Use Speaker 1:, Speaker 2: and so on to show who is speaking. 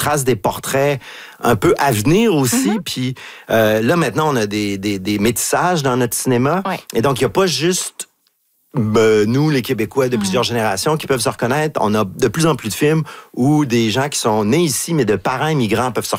Speaker 1: trace des portraits un peu à venir aussi. Puis là, maintenant, on a des métissages dans notre cinéma.
Speaker 2: Ouais.
Speaker 1: Et donc, il n'y a pas juste nous, les Québécois de plusieurs générations, qui peuvent se reconnaître. On a de plus en plus de films où des gens qui sont nés ici, mais de parents immigrants peuvent se